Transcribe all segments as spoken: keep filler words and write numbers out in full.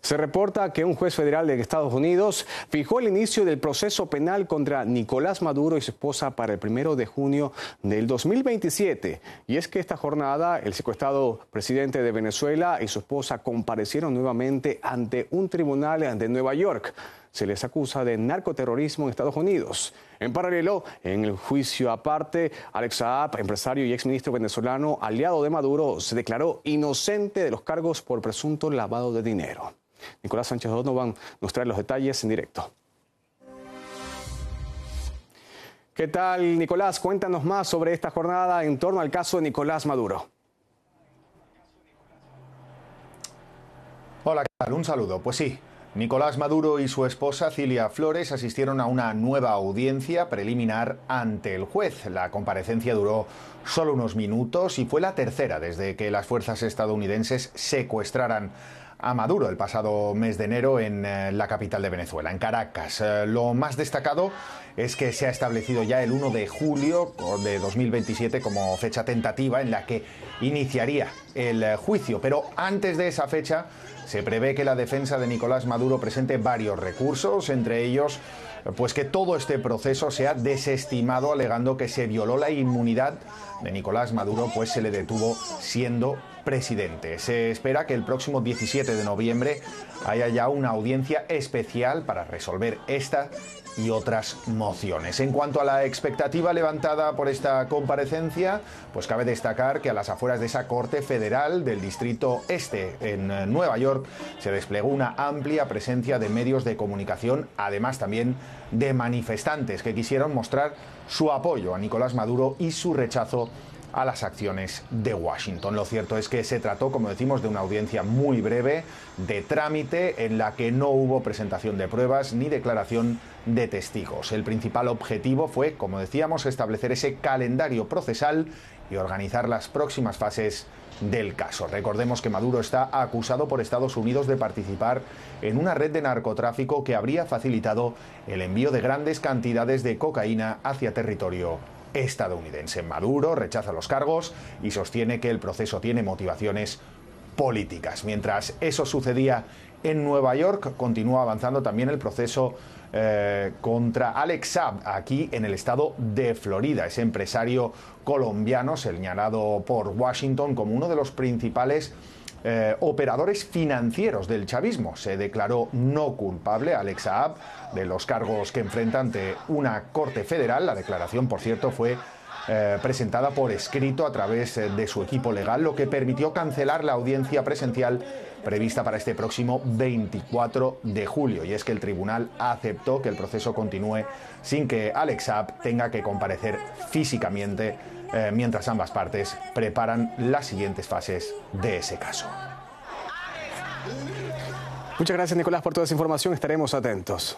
Se reporta que un juez federal de Estados Unidos fijó el inicio del proceso penal contra Nicolás Maduro y su esposa para el primero de junio del dos mil veintisiete. Y es que esta jornada el secuestrado presidente de Venezuela y su esposa comparecieron nuevamente ante un tribunal de Nueva York. Se les acusa de narcoterrorismo en Estados Unidos. En paralelo, en el juicio aparte, Alex Saab, empresario y exministro venezolano aliado de Maduro, se declaró inocente de los cargos por presunto lavado de dinero. Nicolás Sánchez Donovan nos trae los detalles en directo. ¿Qué tal, Nicolás? Cuéntanos más sobre esta jornada en torno al caso de Nicolás Maduro. Hola, ¿qué tal? Un saludo. Pues sí, Nicolás Maduro y su esposa Cilia Flores asistieron a una nueva audiencia preliminar ante el juez. La comparecencia duró solo unos minutos y fue la tercera desde que las fuerzas estadounidenses secuestraran a Maduro el pasado mes de enero en eh, la capital de Venezuela, en Caracas. Eh, lo más destacado es que se ha establecido ya el uno de julio de dos mil veintisiete como fecha tentativa en la que iniciaría el eh, juicio. Pero antes de esa fecha se prevé que la defensa de Nicolás Maduro presente varios recursos, entre ellos pues que todo este proceso sea desestimado, alegando que se violó la inmunidad de Nicolás Maduro, pues se le detuvo siendo presidente. Se espera que el próximo diecisiete de noviembre haya ya una audiencia especial para resolver esta y otras mociones. En cuanto a la expectativa levantada por esta comparecencia, pues cabe destacar que a las afueras de esa Corte Federal del Distrito Este en Nueva York se desplegó una amplia presencia de medios de comunicación, además también de manifestantes que quisieron mostrar su apoyo a Nicolás Maduro y su rechazo a las acciones de Washington. Lo cierto es que se trató, como decimos, de una audiencia muy breve, de trámite, en la que no hubo presentación de pruebas ni declaración de testigos. El principal objetivo fue, como decíamos, establecer ese calendario procesal y organizar las próximas fases del caso. Recordemos que Maduro está acusado por Estados Unidos de participar en una red de narcotráfico que habría facilitado el envío de grandes cantidades de cocaína hacia territorio estadounidense. Maduro rechaza los cargos y sostiene que el proceso tiene motivaciones políticas. Mientras eso sucedía en Nueva York, continúa avanzando también el proceso eh, contra Alex Saab, aquí en el estado de Florida. Ese empresario colombiano señalado por Washington como uno de los principales Eh, operadores financieros del chavismo. Se declaró no culpable a Alex Saab de los cargos que enfrenta ante una corte federal. La declaración, por cierto, fue eh, presentada por escrito a través eh, de su equipo legal, lo que permitió cancelar la audiencia presencial prevista para este próximo veinticuatro de julio. Y es que el tribunal aceptó que el proceso continúe sin que Alex Saab tenga que comparecer físicamente, Eh, mientras ambas partes preparan las siguientes fases de ese caso. Muchas gracias, Nicolás, por toda esa información. Estaremos atentos.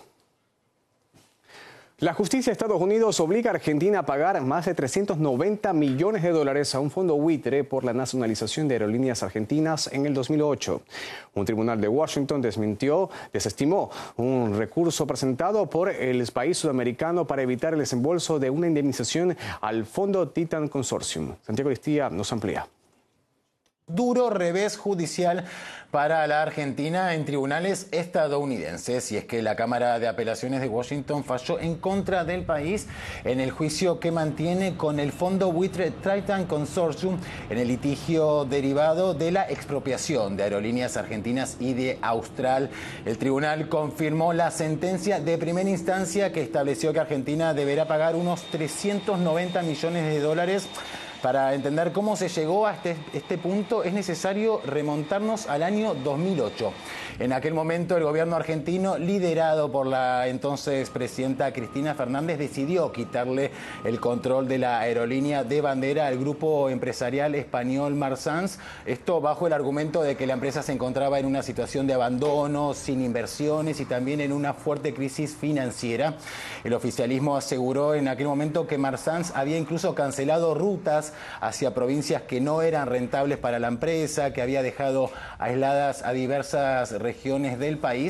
La justicia de Estados Unidos obliga a Argentina a pagar más de trescientos noventa millones de dólares a un fondo buitre por la nacionalización de aerolíneas argentinas en el dos mil ocho. Un tribunal de Washington desmintió, desestimó un recurso presentado por el país sudamericano para evitar el desembolso de una indemnización al fondo Titan Consortium. Santiago Listía nos amplía. Duro revés judicial para la Argentina en tribunales estadounidenses, y es que la Cámara de Apelaciones de Washington falló en contra del país en el juicio que mantiene con el fondo buitre Titan Consortium en el litigio derivado de la expropiación de aerolíneas argentinas y de Austral. El tribunal confirmó la sentencia de primera instancia que estableció que Argentina deberá pagar unos trescientos noventa millones de dólares. Para entender cómo se llegó a este, este punto es necesario remontarnos al año dos mil ocho. En aquel momento el gobierno argentino, liderado por la entonces presidenta Cristina Fernández, decidió quitarle el control de la aerolínea de bandera al grupo empresarial español Marsans. Esto bajo el argumento de que la empresa se encontraba en una situación de abandono, sin inversiones y también en una fuerte crisis financiera. El oficialismo aseguró en aquel momento que Marsans había incluso cancelado rutas hacia provincias que no eran rentables para la empresa, que había dejado aisladas a diversas regiones del país.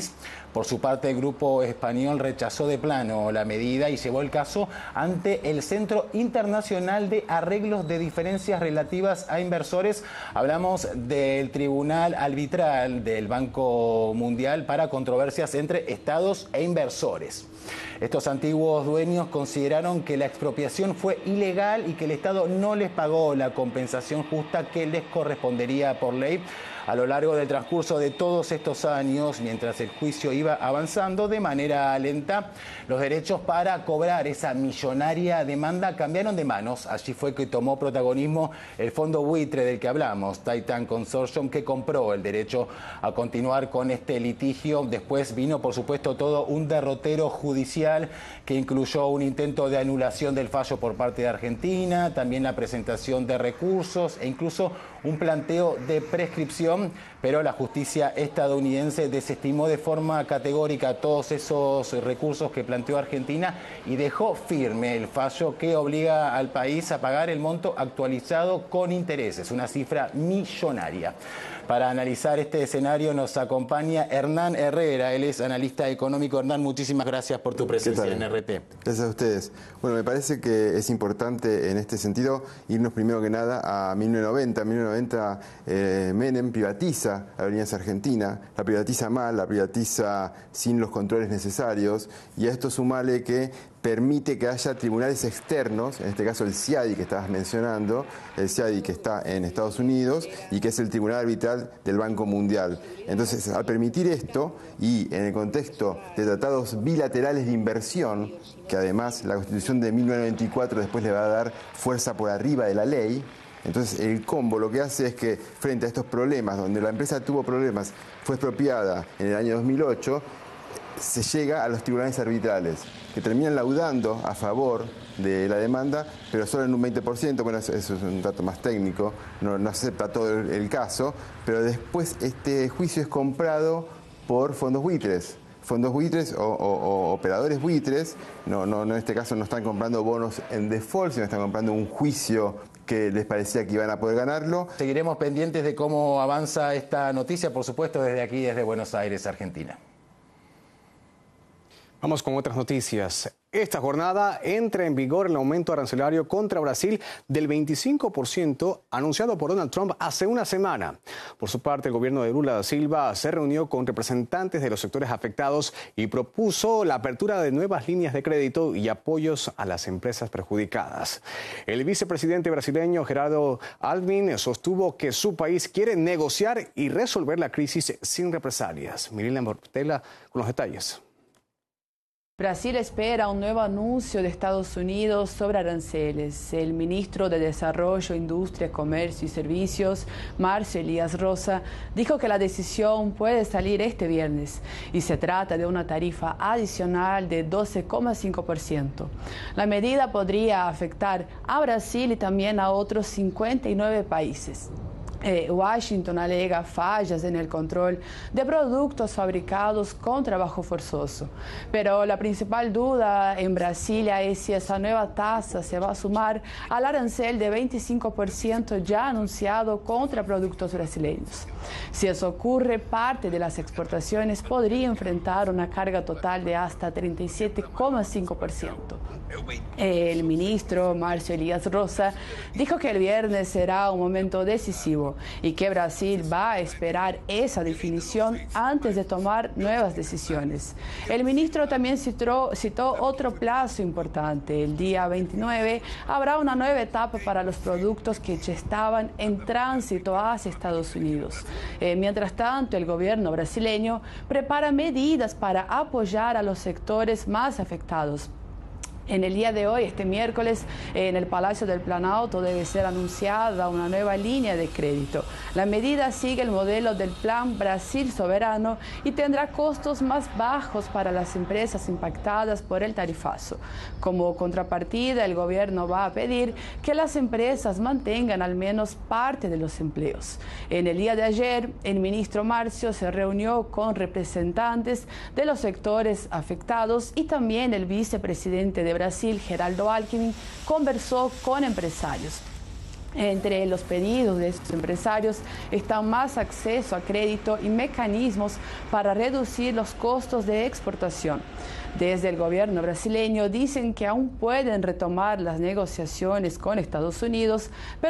Por su parte, el grupo español rechazó de plano la medida y llevó el caso ante el Centro Internacional de Arreglos de Diferencias Relativas a Inversores. Hablamos del Tribunal Arbitral del Banco Mundial para controversias entre estados e inversores. Estos antiguos dueños consideraron que la expropiación fue ilegal y que el Estado no les pagó la compensación justa que les correspondería por ley. A lo largo del transcurso de todos estos años, mientras el juicio iba avanzando de manera lenta, los derechos para cobrar esa millonaria demanda cambiaron de manos. Allí fue que tomó protagonismo el fondo buitre del que hablamos, Titan Consortium, que compró el derecho a continuar con este litigio. Después vino, por supuesto, todo un derrotero judicial que incluyó un intento de anulación del fallo por parte de Argentina, también la presentación de recursos e incluso un planteo de prescripción, pero la justicia estadounidense desestimó de forma categórica todos esos recursos que planteó Argentina y dejó firme el fallo que obliga al país a pagar el monto actualizado con intereses, una cifra millonaria. Para analizar este escenario nos acompaña Hernán Herrera, él es analista económico. Hernán, muchísimas gracias por tu presencia en R T. Gracias a ustedes. Bueno, me parece que es importante en este sentido irnos primero que nada a mil novecientos noventa. En mil novecientos noventa eh, Menem privatiza Aerolíneas Argentina, la privatiza mal, la privatiza sin los controles necesarios, y a esto sumale que permite que haya tribunales externos, en este caso el C I A D I que estabas mencionando, el C I A D I que está en Estados Unidos y que es el Tribunal Arbitral del Banco Mundial. Entonces, al permitir esto y en el contexto de tratados bilaterales de inversión, que además la Constitución de mil novecientos noventa y cuatro después le va a dar fuerza por arriba de la ley, entonces el combo lo que hace es que frente a estos problemas, donde la empresa tuvo problemas, fue expropiada en el año dos mil ocho, se llega a los tribunales arbitrales, que terminan laudando a favor de la demanda, pero solo en un veinte por ciento, bueno, eso, eso es un dato más técnico, no, no acepta todo el, el caso, pero después este juicio es comprado por fondos buitres. Fondos buitres o, o, o operadores buitres, no, no, no, en este caso no están comprando bonos en default, sino están comprando un juicio que les parecía que iban a poder ganarlo. Seguiremos pendientes de cómo avanza esta noticia, por supuesto, desde aquí, desde Buenos Aires, Argentina. Vamos con otras noticias. Esta jornada entra en vigor el aumento arancelario contra Brasil del veinticinco por ciento anunciado por Donald Trump hace una semana. Por su parte, el gobierno de Lula da Silva se reunió con representantes de los sectores afectados y propuso la apertura de nuevas líneas de crédito y apoyos a las empresas perjudicadas. El vicepresidente brasileño Geraldo Alckmin sostuvo que su país quiere negociar y resolver la crisis sin represalias. Mirela Portela con los detalles. Brasil espera un nuevo anuncio de Estados Unidos sobre aranceles. El ministro de Desarrollo, Industria, Comercio y Servicios, Márcio Elias Rosa, dijo que la decisión puede salir este viernes y se trata de una tarifa adicional de doce coma cinco por ciento. La medida podría afectar a Brasil y también a otros cincuenta y nueve países. Eh, Washington alega fallas en el control de productos fabricados con trabajo forzoso. Pero la principal duda en Brasilia es si esa nueva tasa se va a sumar al arancel de veinticinco por ciento ya anunciado contra productos brasileños. Si eso ocurre, parte de las exportaciones podría enfrentar una carga total de hasta treinta y siete coma cinco por ciento. El ministro Márcio Elias Rosa dijo que el viernes será un momento decisivo y que Brasil va a esperar esa definición antes de tomar nuevas decisiones. El ministro también citó, citó otro plazo importante. El día veintinueve habrá una nueva etapa para los productos que ya estaban en tránsito hacia Estados Unidos. Eh, mientras tanto, el gobierno brasileño prepara medidas para apoyar a los sectores más afectados. En el día de hoy, este miércoles, en el Palacio del Planalto debe ser anunciada una nueva línea de crédito. La medida sigue el modelo del Plan Brasil Soberano y tendrá costos más bajos para las empresas impactadas por el tarifazo. Como contrapartida, el gobierno va a pedir que las empresas mantengan al menos parte de los empleos. En el día de ayer, el ministro Márcio se reunió con representantes de los sectores afectados y también el vicepresidente de Brasil, Geraldo Alckmin, conversó con empresarios. Entre los pedidos de estos empresarios está más acceso a crédito y mecanismos para reducir los costos de exportación. Desde el gobierno brasileño dicen que aún pueden retomar las negociaciones con Estados Unidos, pero